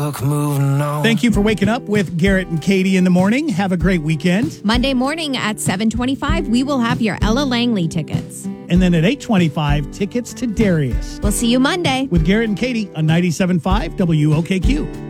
look, moving on. Thank you for waking up with Garrett and Katie in the morning. Have a great weekend. Monday morning at 7:25, we will have your Ella Langley tickets. And then at 8:25, tickets to Darius. We'll see you Monday. With Garrett and Katie on 97.5 WOKQ.